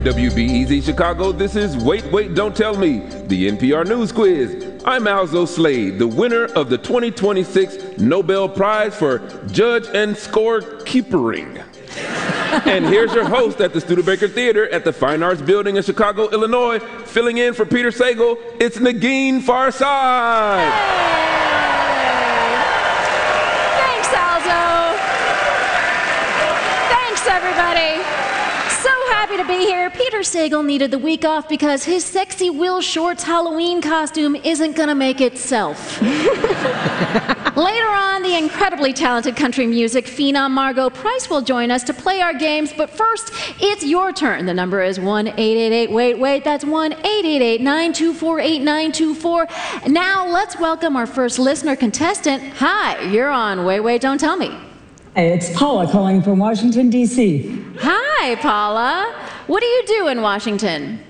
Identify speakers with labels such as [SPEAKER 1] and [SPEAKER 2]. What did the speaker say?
[SPEAKER 1] WBEZ Chicago, this is Wait, Wait, Don't Tell Me, the NPR News Quiz. I'm Alzo Slade, the winner of the 2026 Nobel Prize for Judge and Scorekeepering. And here's your host at the Studebaker Theater at the Fine Arts Building in Chicago, Illinois, filling in for Peter Sagal, it's Negin Farsad.
[SPEAKER 2] Thanks, Alzo. Thanks, everybody. So happy to be here. Peter Sagal needed the week off because his sexy Will Shorts Halloween costume isn't gonna make itself. Later on, the incredibly talented country music phenom Margo Price will join us to play our games, but first, it's your turn. The number is 1-888-WAIT-WAIT. That's 1-888-924-8924. Now, let's welcome our first listener contestant. Hi, you're on Wait, Wait, Don't Tell Me.
[SPEAKER 3] Hey, it's Paula calling from Washington, D.C.
[SPEAKER 2] Hi, Paula. What do you do in Washington?